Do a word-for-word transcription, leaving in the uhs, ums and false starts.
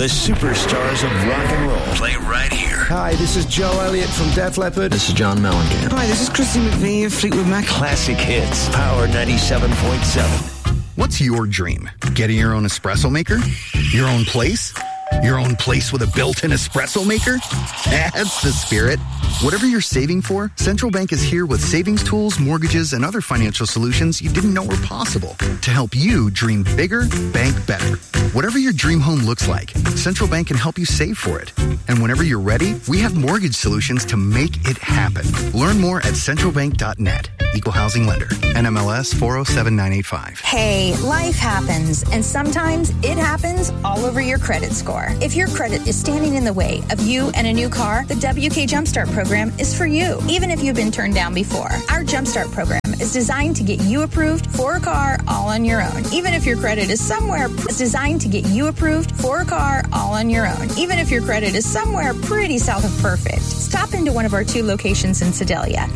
The superstars of rock and roll play right here. Hi, this is Joe Elliott from Def Leppard. This is John Mellencamp. Hi, this is Christy McVie of Fleetwood Mac. Classic hits. Power ninety-seven point seven. What's your dream? Getting your own espresso maker? Your own place? Your own place with a built-in espresso maker? That's the spirit. Whatever you're saving for, Central Bank is here with savings tools, mortgages, and other financial solutions you didn't know were possible to help you dream bigger, bank better. Whatever your dream home looks like, Central Bank can help you save for it. And whenever you're ready, we have mortgage solutions to make it happen. Learn more at central bank dot net. Equal Housing Lender. N M L S four oh seven nine eight five. Hey, life happens, and sometimes it happens all over your credit score. If your credit is standing in the way of you and a new car, the W K Jumpstart program is for you, even if you've been turned down before. Our Jumpstart program is designed to get you approved for a car all on your own. Even if your credit is somewhere, it's designed to get you approved for a car all on your own. Even if your credit is somewhere pretty south of perfect. Stop into one of our two locations in Sedalia